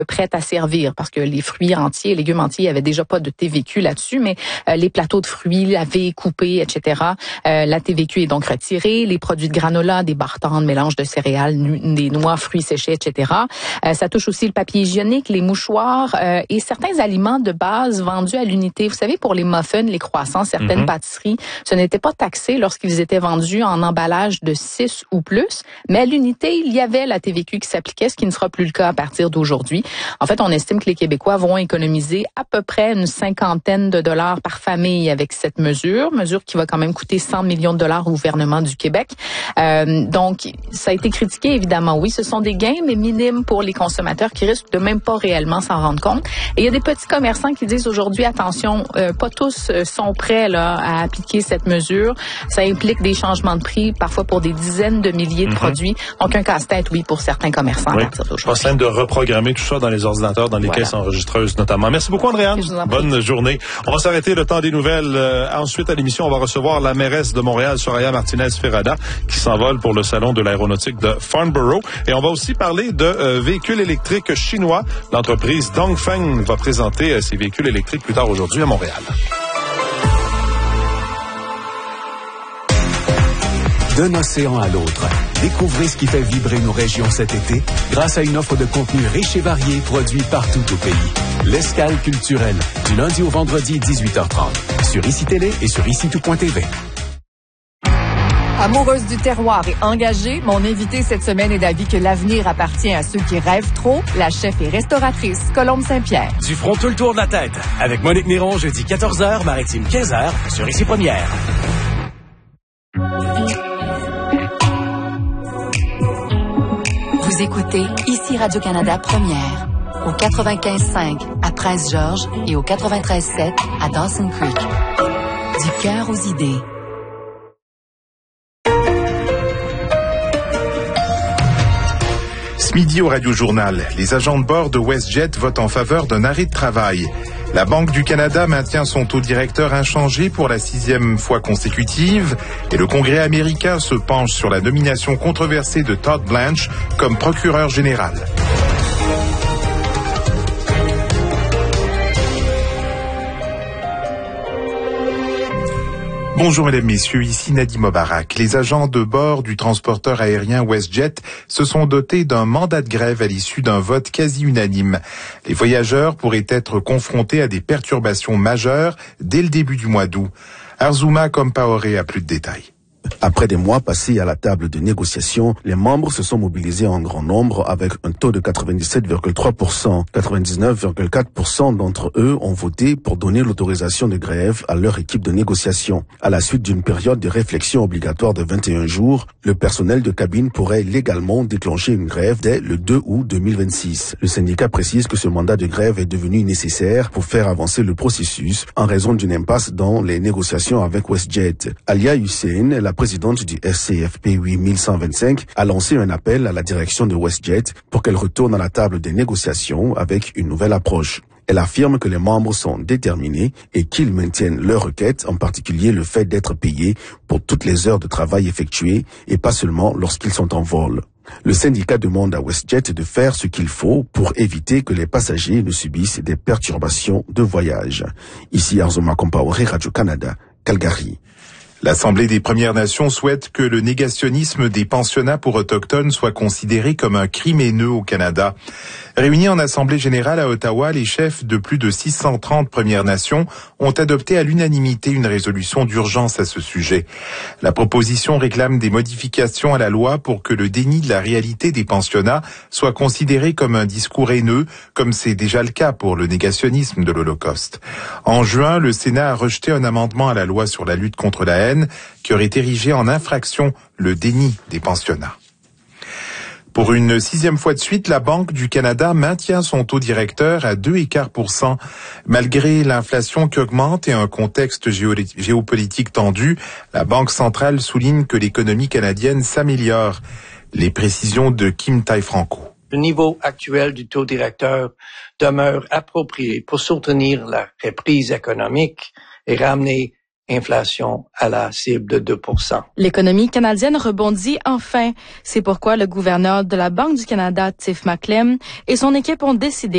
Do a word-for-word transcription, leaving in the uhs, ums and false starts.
prête à servir parce que les fruits entiers, les légumes entiers, il n'y avait déjà pas de T V Q là-dessus, mais euh, les plateaux de fruits lavés, coupés, et cetera. Euh, la T V Q est donc retirée. Les produits de granola, des barres tendres, mélange de céréales, nu- des noix, fruits séchés, et cetera. Euh, ça touche aussi le papier hygiénique, les mouchoirs euh, et certains aliments de base vendus à l'unité. Vous savez, pour les muffins, les croissants, certaines mm-hmm. pâtisseries, ce n'était pas taxé lorsqu'ils étaient vendus en emballage de six ou plus, mais à l'unité, il y avait la T V Q qui s'appliquait, ce qui ne sera plus le cas à partir d'aujourd'hui. En fait, on estime que les Québécois vont économiser à peu près une cinquantaine de dollars par famille avec cette mesure, mesure qui va quand même coûter cent millions de dollars au gouvernement du Québec. Euh, donc, ça a été critiqué, évidemment. Oui, ce sont des gains, mais minimes pour les consommateurs qui risquent de même pas réellement s'en rendre compte. Et il y a des petits commerçants qui disent aujourd'hui, attention, euh, pas tous sont prêts là à appliquer cette mesure. Ça implique des changements de prix, parfois pour des dizaines de milliers de mm-hmm. produits. Donc, un casse-tête, oui, pour certains commerçants oui. à partir d'aujourd'hui. Pas simple de reprogrammer tout ça dans les ordinateurs, dans les voilà. caisses enregistreuses notamment. Merci beaucoup, Andréane. Bonne journée. On va s'arrêter le temps des nouvelles. Euh, ensuite, à l'émission, on va recevoir la mairesse de Montréal, Soraya Martinez-Ferrada, qui s'envole pour le salon de l'aéronautique de Farnborough. Et on va aussi parler de euh, véhicules électriques chinois. L'entreprise Dongfeng va présenter euh, ses véhicules électriques plus tard aujourd'hui à Montréal. D'un océan à l'autre, découvrez ce qui fait vibrer nos régions cet été grâce à une offre de contenu riche et varié produit partout au pays. L'Escale culturelle, du lundi au vendredi dix-huit heures trente, sur Ici Télé et sur ici tout point t v. Amoureuse du terroir et engagée, mon invitée cette semaine est d'avis que l'avenir appartient à ceux qui rêvent trop. La chef et restauratrice Colombe Saint-Pierre. Du front tout le tour de la tête. Avec Monique Néron, jeudi quatorze heures, Maritime quinze heures, sur Ici Première. Vous écoutez Ici Radio-Canada Première, au quatre-vingt-quinze cinq à Prince-Georges et au quatre-vingt-treize sept à Dawson Creek. Du cœur aux idées. Ce midi au Radio-Journal, les agents de bord de WestJet votent en faveur d'un arrêt de travail. La Banque du Canada maintient son taux directeur inchangé pour la sixième fois consécutive et le Congrès américain se penche sur la nomination controversée de Todd Blanche comme procureur général. Bonjour mesdames, messieurs, ici Nadim Mobarak. Les agents de bord du transporteur aérien WestJet se sont dotés d'un mandat de grève à l'issue d'un vote quasi unanime. Les voyageurs pourraient être confrontés à des perturbations majeures dès le début du mois d'août. Arzouma Compaoré a plus de détails. Après des mois passés à la table de négociation, les membres se sont mobilisés en grand nombre avec un taux de quatre-vingt-dix-sept virgule trois pour cent. quatre-vingt-dix-neuf virgule quatre pour cent d'entre eux ont voté pour donner l'autorisation de grève à leur équipe de négociation. À la suite d'une période de réflexion obligatoire de vingt et un jours, le personnel de cabine pourrait légalement déclencher une grève dès le deux août deux mille vingt-six. Le syndicat précise que ce mandat de grève est devenu nécessaire pour faire avancer le processus en raison d'une impasse dans les négociations avec WestJet. Alia Hussein, la présidente du F C F P huit mille cent vingt-cinq, a lancé un appel à la direction de WestJet pour qu'elle retourne à la table des négociations avec une nouvelle approche. Elle affirme que les membres sont déterminés et qu'ils maintiennent leur requête, en particulier le fait d'être payés pour toutes les heures de travail effectuées et pas seulement lorsqu'ils sont en vol. Le syndicat demande à WestJet de faire ce qu'il faut pour éviter que les passagers ne subissent des perturbations de voyage. Ici Arzouma Compaoré, Radio-Canada, Calgary. L'Assemblée des Premières Nations souhaite que le négationnisme des pensionnats pour autochtones soit considéré comme un crime haineux au Canada. Réunis en Assemblée générale à Ottawa, les chefs de plus de six cent trente Premières Nations ont adopté à l'unanimité une résolution d'urgence à ce sujet. La proposition réclame des modifications à la loi pour que le déni de la réalité des pensionnats soit considéré comme un discours haineux, comme c'est déjà le cas pour le négationnisme de l'Holocauste. En juin, le Sénat a rejeté un amendement à la loi sur la lutte contre la haine qui aurait érigé en infraction le déni des pensionnats. Pour une sixième fois de suite, la Banque du Canada maintient son taux directeur à deux virgule cinq pour cent. Malgré l'inflation qui augmente et un contexte géopolitique tendu, la Banque centrale souligne que l'économie canadienne s'améliore. Les précisions de Kim Tai-Franco. Le niveau actuel du taux directeur demeure approprié pour soutenir la reprise économique et ramener inflation à la cible de deux pour cent. L'économie canadienne rebondit enfin. C'est pourquoi le gouverneur de la Banque du Canada, Tiff Macklem, et son équipe ont décidé